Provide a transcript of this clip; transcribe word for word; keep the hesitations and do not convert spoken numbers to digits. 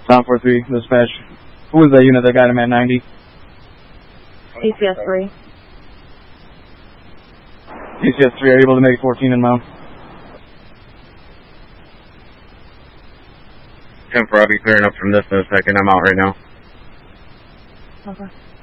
Tom four three, dispatch. Who was that unit that got him at ninety? A C S three. A C S three, are you able to make fourteen and mount? ten four, I'll be clearing up from this in a second. I'm out right now. Okay.